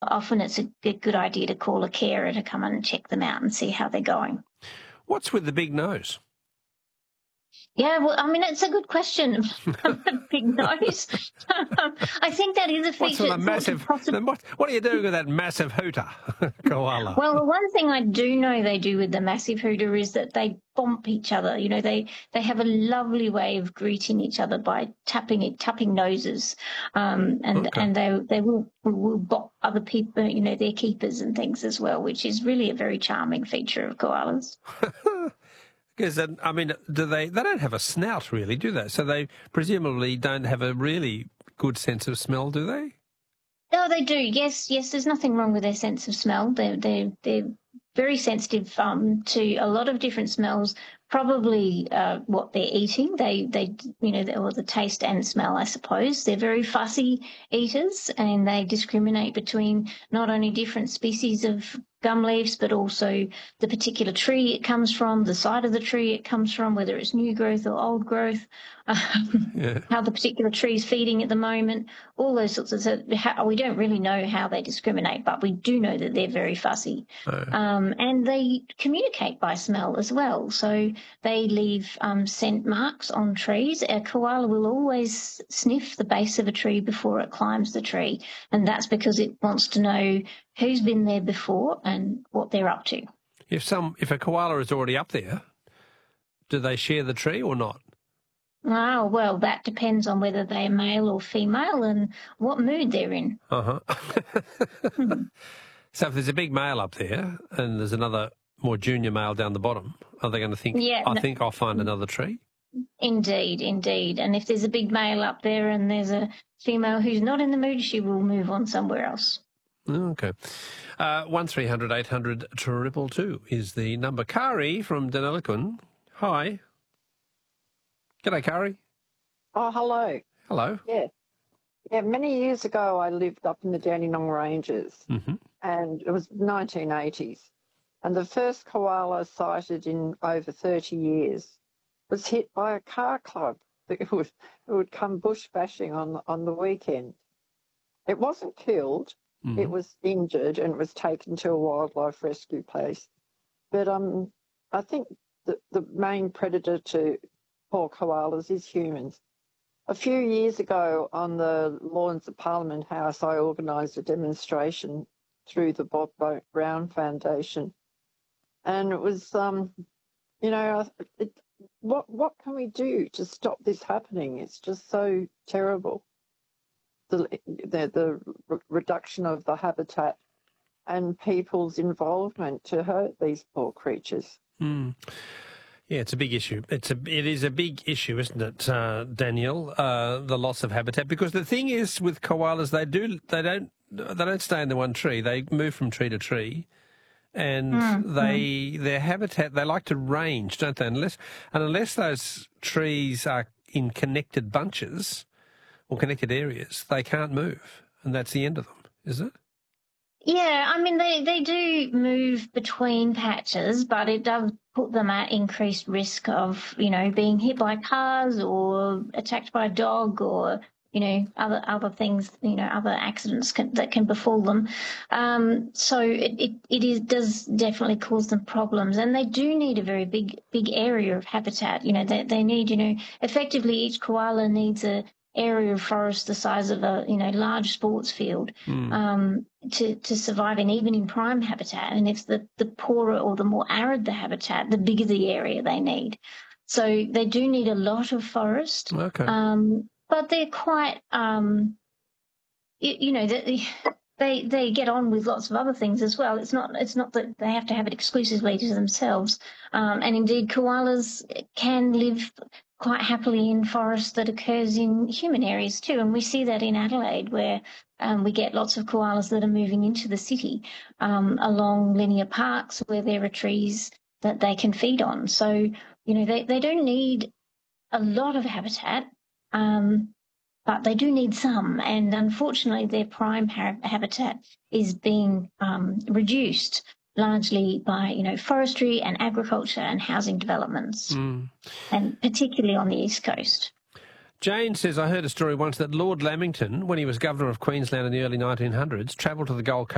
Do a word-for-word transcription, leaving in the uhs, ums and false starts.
often it's a, a good idea to call a carer to come and check them out and see how they're going. What's with the big nose? Yeah, well, I mean, it's a good question. Big nose. I think that is a feature. What's with a massive? Possibly... What, what are you doing with that massive hooter, koala? Well, the one thing I do know they do with the massive hooter is that they bump each other. You know, they they have a lovely way of greeting each other by tapping it, tapping noses, um, and Okay. and they they will will bop other people, you know, their keepers and things as well, which is really a very charming feature of koalas. Because, I mean, do they, they don't have a snout really, do they? So they presumably don't have a really good sense of smell, do they? No, they do. Yes, yes, there's nothing wrong with their sense of smell. They're, they're, they're very sensitive um, to a lot of different smells, probably uh, what they're eating. They, they, you know, or the taste and smell, I suppose. They're very fussy eaters, and they discriminate between not only different species of gum leaves, but also the particular tree it comes from, the side of the tree it comes from, whether it's new growth or old growth, um, yeah. how the particular tree is feeding at the moment, all those sorts of so how, we don't really know how they discriminate, but we do know that they're very fussy. Oh. Um, and they communicate by smell as well. So they leave um, scent marks on trees. A koala will always sniff the base of a tree before it climbs the tree, and that's because it wants to know who's been there before and what they're up to. If some, if a koala is already up there, do they share the tree or not? Oh, well, that depends on whether they're male or female and what mood they're in. Uh-huh. hmm. So if there's a big male up there and there's another more junior male down the bottom, are they going to think, yeah, I no, think I'll find another tree? Indeed, indeed. And if there's a big male up there and there's a female who's not in the mood, she will move on somewhere else. Okay. Uh, one three hundred eight hundred triple two is the number. Kari from Deniliquin. Hi. G'day, Kari. Oh, hello. Hello. Yeah. Yeah, many years ago I lived up in the Dandenong Ranges, mm-hmm. and it was nineteen eighties. And the first koala sighted in over thirty years was hit by a car club. It would, it would come bush bashing on, on the weekend. It wasn't killed. Mm-hmm. It was injured and was taken to a wildlife rescue place. But um, I think the, the main predator to poor koalas is humans. A few years ago on the lawns of Parliament House, I organised a demonstration through the Bob Brown Foundation. And it was, um, you know, it, what what can we do to stop this happening? It's just so terrible. The, the, the re- reduction of the habitat and people's involvement to hurt these poor creatures. Mm. Yeah, it's a big issue. It's a it is a big issue, isn't it, uh, Daniel? Uh, the loss of habitat, because the thing is with koalas, they do they don't they don't stay in the one tree. They move from tree to tree, and mm. they their habitat they like to range, don't they? Unless and unless those trees are in connected bunches or connected areas, they can't move, and that's the end of them, isn't it? Yeah, I mean, they, they do move between patches, but it does put them at increased risk of, you know, being hit by cars or attacked by a dog or, you know, other other things, you know, other accidents can, that can befall them. Um, so it, it, it is, does definitely cause them problems. And they do need a very big, big area of habitat. You know, they, they need, you know, effectively each koala needs a area of forest the size of a, you know, large sports field mm. um, to, to survive in, even in prime habitat. And if the, the poorer or the more arid the habitat, the bigger the area they need. So they do need a lot of forest. Okay. Um, but they're quite, um, you, you know, they, they they get on with lots of other things as well. It's not it's not that they have to have it exclusively to themselves. Um, and indeed, koalas can live quite happily in forest that occurs in human areas too. And we see that in Adelaide, where um, we get lots of koalas that are moving into the city um, along linear parks where there are trees that they can feed on. So, you know, they, they don't need a lot of habitat, um, but they do need some. And unfortunately, their prime ha- habitat is being um, reduced largely by, you know, forestry and agriculture and housing developments, mm. and particularly on the East Coast. Jane says, I heard a story once that Lord Lamington, when he was Governor of Queensland in the early nineteen hundreds, travelled to the Gold Coast